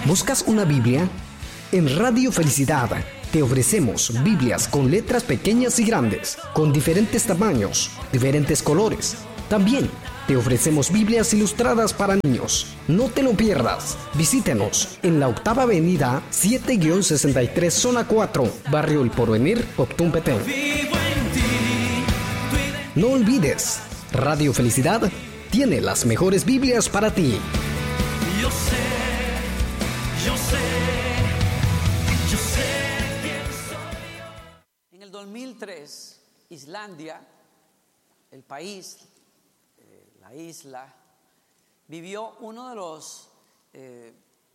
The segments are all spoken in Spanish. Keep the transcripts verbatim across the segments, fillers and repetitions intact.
¿Buscas una Biblia? En Radio Felicidad te ofrecemos Biblias con letras pequeñas y grandes, con diferentes tamaños, diferentes colores. También te ofrecemos Biblias ilustradas para niños. No te lo pierdas. Visítenos en la octava avenida siete sesenta y tres, zona cuatro, Barrio El Porvenir, Octún Petén. No olvides, Radio Felicidad tiene las mejores Biblias para ti. Yo sé, yo sé, yo sé quién soy yo. En el dos mil tres, Islandia, el país, eh, la isla, vivió uno de los eh,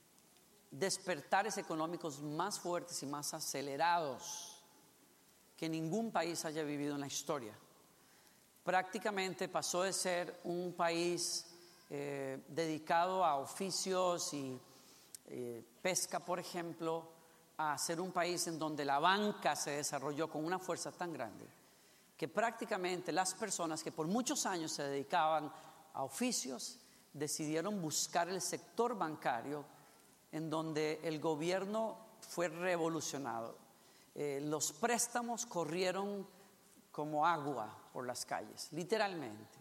despertares económicos más fuertes y más acelerados que ningún país haya vivido en la historia. Prácticamente pasó de ser un país eh, dedicado a oficios y eh, pesca, por ejemplo, a ser un país en donde la banca se desarrolló con una fuerza tan grande que prácticamente las personas que por muchos años se dedicaban a oficios decidieron buscar el sector bancario, en donde el gobierno fue revolucionado. Eh, los préstamos corrieron como agua por las calles, literalmente.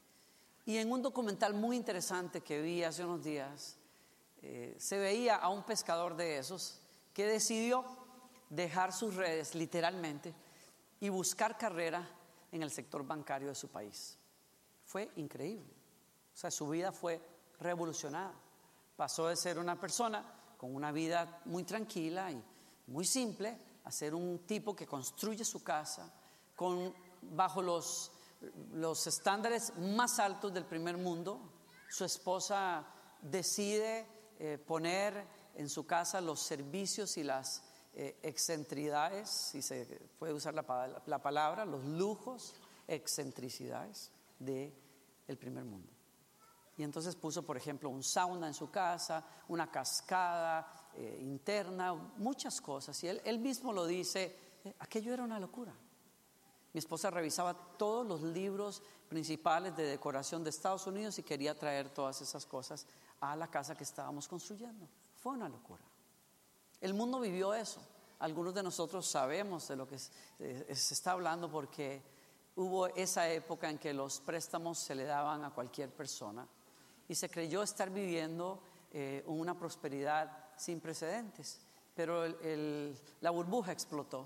Y en un documental muy interesante que vi hace unos días, eh, se veía a un pescador de esos que decidió dejar sus redes, literalmente, y buscar carrera en el sector bancario de su país. Fue increíble. O sea, su vida fue revolucionada. Pasó de ser una persona con una vida muy tranquila y muy simple a ser un tipo que construye su casa con, bajo los, los estándares más altos del primer mundo. Su esposa decide eh, poner en su casa los servicios y las eh, excentricidades, si se puede usar la, la palabra, los lujos, excentricidades del primer mundo. Y entonces puso, por ejemplo, un sauna en su casa, una cascada eh, interna, muchas cosas. Y él, él mismo lo dice, eh, aquello era una locura. Mi esposa revisaba todos los libros principales de decoración de Estados Unidos y quería traer todas esas cosas a la casa que estábamos construyendo. Fue una locura. El mundo vivió eso. Algunos de nosotros sabemos de lo que se está hablando porque hubo esa época en que los préstamos se le daban a cualquier persona y se creyó estar viviendo eh, una prosperidad sin precedentes. Pero el, el, la burbuja explotó.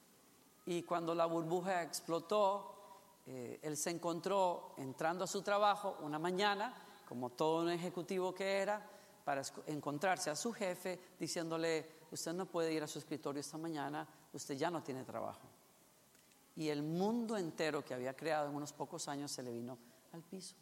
Y cuando la burbuja explotó, eh, él se encontró entrando a su trabajo una mañana, como todo un ejecutivo que era, para encontrarse a su jefe diciéndole: usted no puede ir a su escritorio esta mañana, usted ya no tiene trabajo. Y el mundo entero que había creado en unos pocos años se le vino al piso.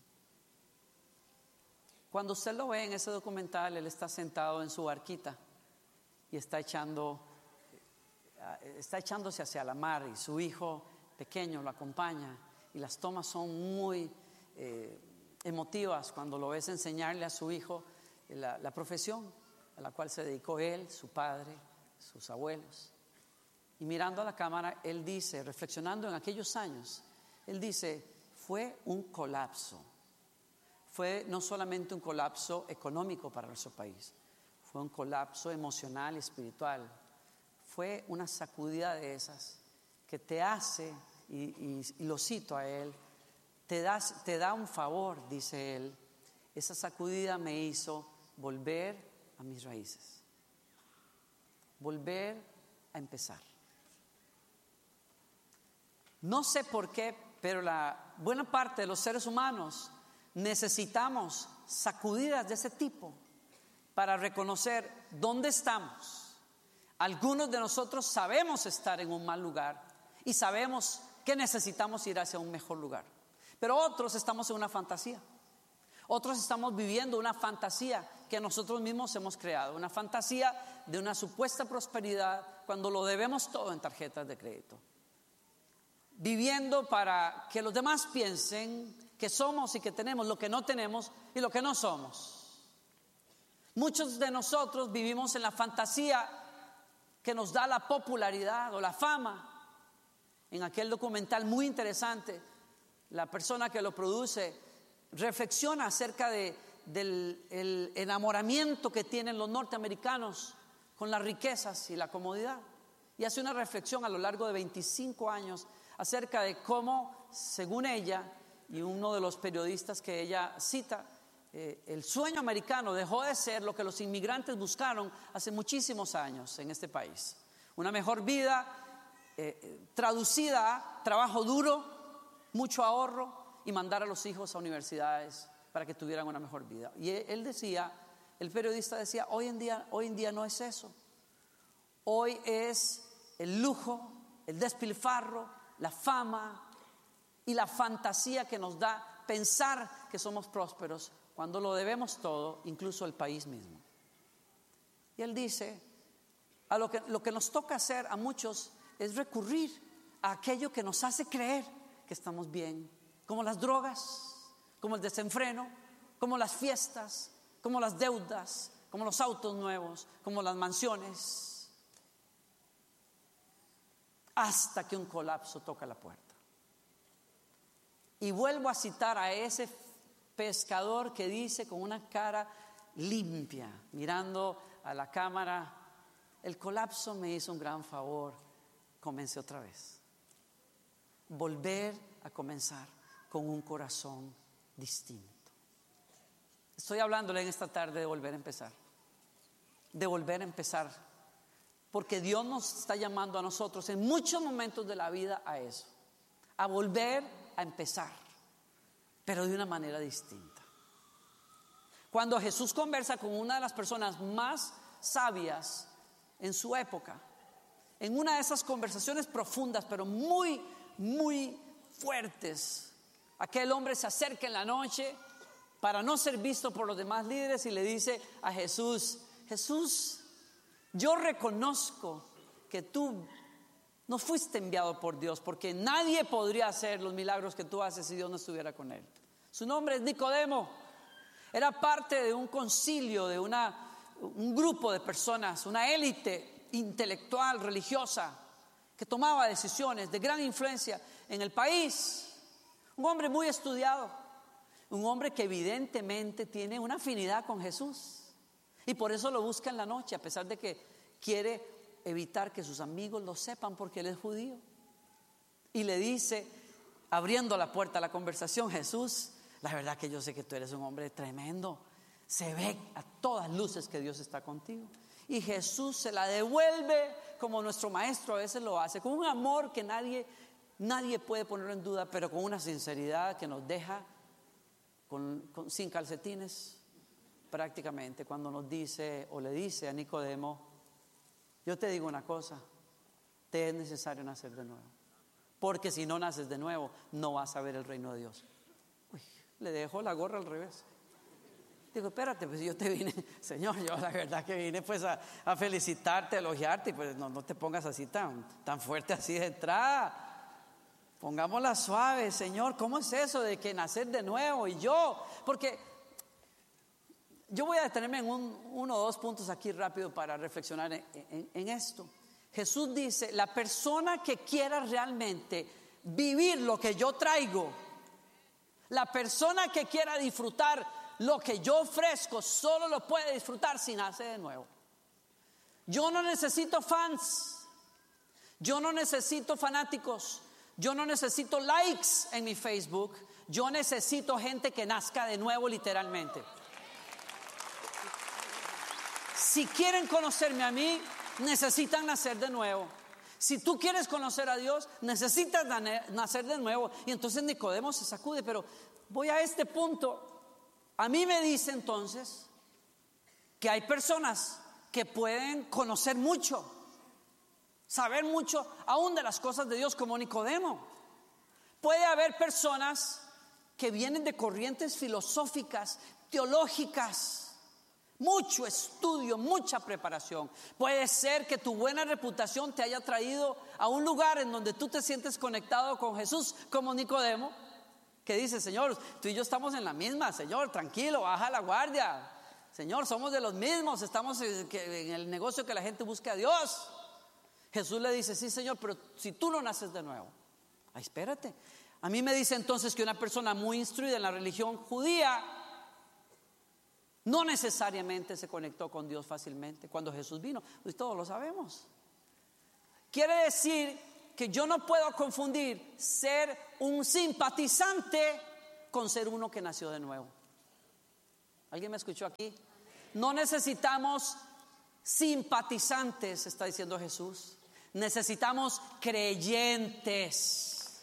Cuando usted lo ve en ese documental, él está sentado en su barquita y está echando... está echándose hacia la mar y su hijo pequeño lo acompaña y las tomas son muy eh, emotivas cuando lo ves enseñarle a su hijo la, la profesión a la cual se dedicó él, su padre, sus abuelos. Y mirando a la cámara, él dice, reflexionando en aquellos años, él dice, fue un colapso. Fue no solamente un colapso económico para nuestro país, fue un colapso emocional y espiritual. Fue una sacudida de esas que te hace, y, y, y lo cito a él, te, das, te da un favor, dice él. Esa sacudida me hizo volver a mis raíces, volver a empezar. No sé por qué, pero la buena parte de los seres humanos necesitamos sacudidas de ese tipo para reconocer dónde estamos. Algunos de nosotros sabemos estar en un mal lugar y sabemos que necesitamos ir hacia un mejor lugar, pero otros estamos en una fantasía. Otros estamos viviendo una fantasía que nosotros mismos hemos creado, una fantasía de una supuesta prosperidad cuando lo debemos todo en tarjetas de crédito, viviendo para que los demás piensen que somos y que tenemos lo que no tenemos y lo que no somos. Muchos de nosotros vivimos en la fantasía que nos da la popularidad o la fama. En aquel documental muy interesante, la persona que lo produce reflexiona acerca de, del el enamoramiento que tienen los norteamericanos con las riquezas y la comodidad. Y hace una reflexión a lo largo de veinticinco años acerca de cómo, según ella y uno de los periodistas que ella cita, eh, el sueño americano dejó de ser lo que los inmigrantes buscaron hace muchísimos años en este país. Una mejor vida eh, traducida a trabajo duro, mucho ahorro y mandar a los hijos a universidades para que tuvieran una mejor vida. Y él decía, el periodista decía, hoy en día, hoy en día no es eso. Hoy es el lujo, el despilfarro, la fama y la fantasía que nos da pensar que somos prósperos cuando lo debemos todo, incluso el país mismo. Y él dice, a lo que, lo que nos toca hacer a muchos es recurrir a aquello que nos hace creer que estamos bien, como las drogas, como el desenfreno, como las fiestas, como las deudas, como los autos nuevos, como las mansiones, hasta que un colapso toca la puerta. Y vuelvo a citar a ese pescador que dice con una cara limpia, mirando a la cámara, el colapso me hizo un gran favor, comencé otra vez. Volver a comenzar con un corazón distinto. Estoy hablándole en esta tarde de volver a empezar, de volver a empezar, porque Dios nos está llamando a nosotros en muchos momentos de la vida a eso, a volver a empezar, pero de una manera distinta. Cuando Jesús conversa con una de las personas más sabias en su época, en una de esas conversaciones profundas, pero muy, muy fuertes, aquel hombre se acerca en la noche para no ser visto por los demás líderes y le dice a Jesús, Jesús, yo reconozco que tú no fuiste enviado por Dios, porque nadie podría hacer los milagros que tú haces si Dios no estuviera con él. Su nombre es Nicodemo. Era parte de un concilio, de una, un grupo de personas, una élite intelectual, religiosa, que tomaba decisiones de gran influencia en el país. Un hombre muy estudiado, un hombre que evidentemente tiene una afinidad con Jesús y por eso lo busca en la noche, a pesar de que quiere evitar que sus amigos lo sepan porque él es judío. Y le dice, abriendo la puerta a la conversación, Jesús, la verdad que yo sé que tú eres un hombre tremendo, se ve a todas luces que Dios está contigo. Y Jesús se la devuelve como nuestro maestro a veces lo hace, con un amor que nadie, nadie puede poner en duda, pero con una sinceridad que nos deja con, con, sin calcetines prácticamente, cuando nos dice o le dice a Nicodemo, yo te digo una cosa, te es necesario nacer de nuevo, porque si no naces de nuevo no vas a ver el reino de Dios. Uy, le dejó la gorra al revés. Digo, espérate, pues yo te vine, Señor, yo la verdad que vine pues a, a felicitarte, a elogiarte, y pues no, no te pongas así tan, tan fuerte así de entrada. Pongámosla suave, Señor, ¿cómo es eso de que nacer de nuevo? Y yo, porque yo voy a detenerme en un, uno o dos puntos aquí rápido para reflexionar en, en, en esto. Jesús dice, la persona que quiera realmente vivir lo que yo traigo, la persona que quiera disfrutar lo que yo ofrezco, solo lo puede disfrutar si nace de nuevo. Yo no necesito fans, yo no necesito fanáticos, yo no necesito likes en mi Facebook, yo necesito gente que nazca de nuevo literalmente. Si quieren conocerme a mí, necesitan nacer de nuevo. Si tú quieres conocer a Dios, necesitas nacer de nuevo. Y entonces Nicodemo se sacude, pero voy a este punto. A mí me dice entonces que hay personas que pueden conocer mucho, saber mucho aún de las cosas de Dios, como Nicodemo. Puede haber personas que vienen de corrientes filosóficas, teológicas, mucho estudio, mucha preparación. Puede ser que tu buena reputación te haya traído a un lugar en donde tú te sientes conectado con Jesús, como Nicodemo, que dice, Señor, tú y yo estamos en la misma, Señor, tranquilo, baja la guardia, Señor, somos de los mismos, estamos en el negocio que la gente busque a Dios. Jesús le dice, sí, Señor, pero si tú no naces de nuevo, ay, espérate. A mí me dice entonces que una persona muy instruida en la religión judía No necesariamente se conectó con Dios fácilmente cuando Jesús vino, pues todos lo sabemos. Quiere decir que yo no puedo confundir ser un simpatizante con ser uno que nació de nuevo. ¿Alguien me escuchó aquí? No necesitamos simpatizantes, está diciendo Jesús. Necesitamos creyentes.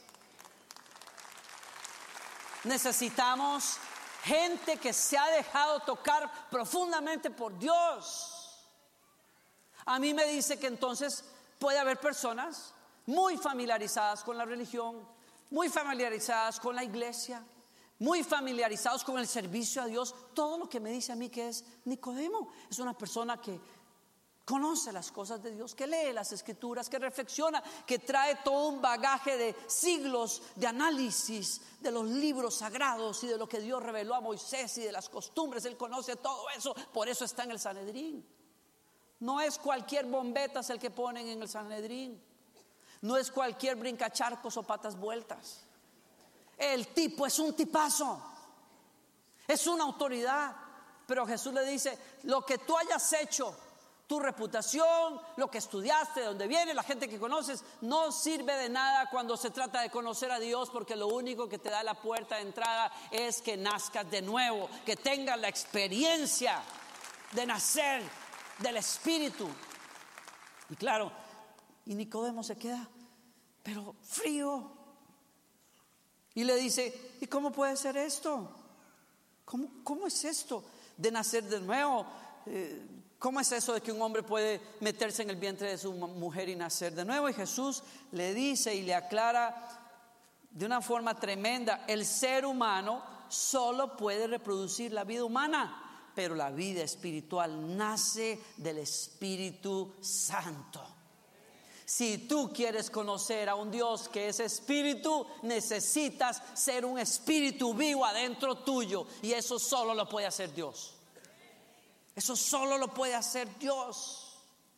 Necesitamos gente que se ha dejado tocar profundamente por Dios. A mí me dice que entonces puede haber personas muy familiarizadas con la religión, muy familiarizadas con la iglesia, muy familiarizados con el servicio a Dios. Todo lo que me dice a mí que es Nicodemo es una persona que conoce las cosas de Dios, que lee las escrituras, que reflexiona, que trae todo un bagaje de siglos de análisis de los libros sagrados y de lo que Dios reveló a Moisés y de las costumbres. Él conoce todo eso, por eso está en el Sanedrín. No es cualquier bombetas el que ponen en el Sanedrín. No es cualquier brincacharcos o patas vueltas. El tipo es un tipazo, es una autoridad. Pero Jesús le dice: lo que tú hayas hecho, tu reputación, lo que estudiaste, de dónde viene, la gente que conoces, no sirve de nada cuando se trata de conocer a Dios, porque lo único que te da la puerta de entrada es que nazcas de nuevo, que tengas la experiencia de nacer del Espíritu. Y claro, y Nicodemo se queda pero frío y le dice: ¿y cómo puede ser esto? ¿Cómo, cómo es esto de nacer de nuevo? Eh, ¿Cómo es eso de que un hombre puede meterse en el vientre de su mujer y nacer de nuevo? Y Jesús le dice y le aclara de una forma tremenda: el ser humano solo puede reproducir la vida humana, pero la vida espiritual nace del Espíritu Santo. Si tú quieres conocer a un Dios que es espíritu, necesitas ser un espíritu vivo adentro tuyo, y eso solo lo puede hacer Dios. Eso solo lo puede hacer Dios.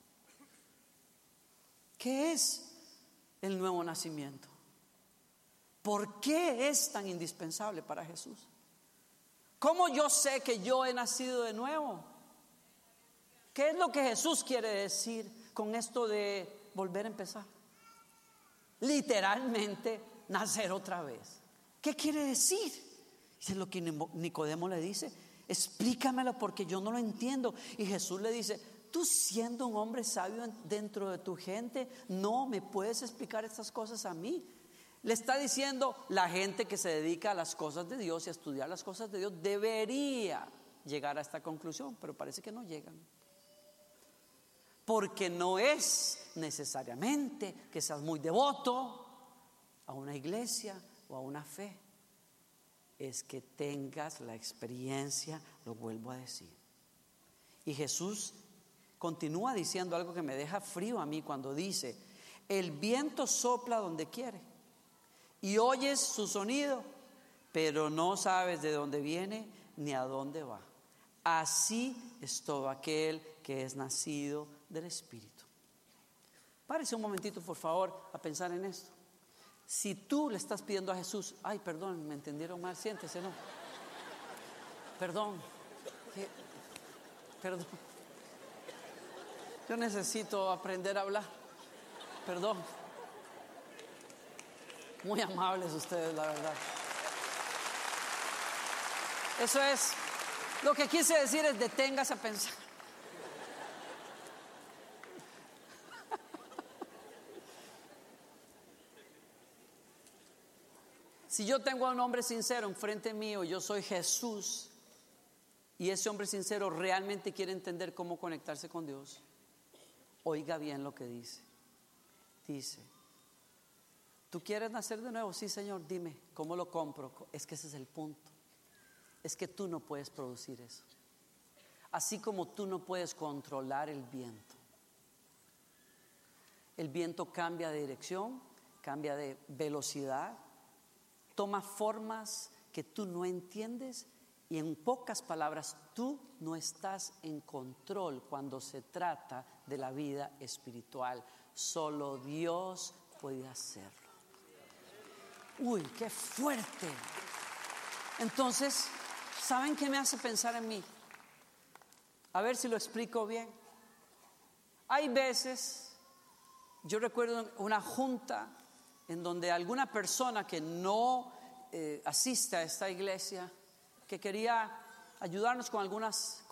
¿Qué es el nuevo nacimiento? ¿Por qué es tan indispensable para Jesús? ¿Cómo yo sé que yo he nacido de nuevo? ¿Qué es lo que Jesús quiere decir con esto de volver a empezar? Literalmente, nacer otra vez. ¿Qué quiere decir? Es lo que Nicodemo le dice: explícamelo, porque yo no lo entiendo. Y Jesús le dice: tú, siendo un hombre sabio dentro de tu gente, no me puedes explicar estas cosas a mí. Le está diciendo: la gente que se dedica a las cosas de Dios y a estudiar las cosas de Dios debería llegar a esta conclusión, pero parece que no llegan. Porque no es necesariamente que seas muy devoto a una iglesia o a una fe. Es que tengas la experiencia, lo vuelvo a decir. Y Jesús continúa diciendo algo que me deja frío a mí cuando dice: el viento sopla donde quiere y oyes su sonido, pero no sabes de dónde viene ni a dónde va. Así es todo aquel que es nacido del Espíritu. Párese un momentito, por favor, a pensar en esto. Si tú le estás pidiendo a Jesús: ay, perdón, me entendieron mal, siéntese, no. Perdón, ¿qué? Perdón. Yo necesito aprender a hablar. Perdón. Muy amables ustedes, la verdad. Eso es, lo que quise decir es: deténgase a pensar. Si yo tengo a un hombre sincero enfrente mío, yo soy Jesús, y ese hombre sincero realmente quiere entender cómo conectarse con Dios, oiga bien lo que dice. Dice: ¿tú quieres nacer de nuevo? Sí, Señor, dime, ¿cómo lo compro? Es que ese es el punto. Es que tú no puedes producir eso. Así como tú no puedes controlar el viento. El viento cambia de dirección, cambia de velocidad, toma formas que tú no entiendes, y en pocas palabras, tú no estás en control cuando se trata de la vida espiritual. Solo Dios puede hacerlo. Uy, qué fuerte. Entonces, ¿saben qué me hace pensar en mí? A ver si lo explico bien. Hay veces, yo recuerdo una junta en donde alguna persona que no eh, asiste a esta iglesia, que quería ayudarnos con algunas